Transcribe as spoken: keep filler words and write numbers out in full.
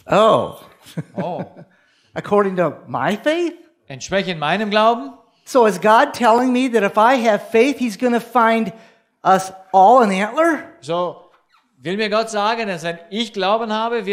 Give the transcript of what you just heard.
Oh, Oh, according to my faith? entsprechend meinem Glauben? So is God telling me that if I have faith, He's going to find us all an antler? So will mir Gott sagen, dass wenn ich Glauben habe,